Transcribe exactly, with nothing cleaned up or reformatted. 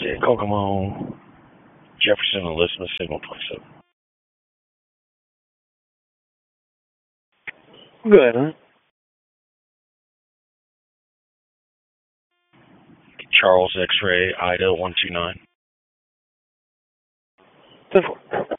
Juliet, Kokomo, Jefferson, Elizabeth, signal twenty-seven. Go ahead, huh? Charles X-ray, Ida, one two nine. ten four.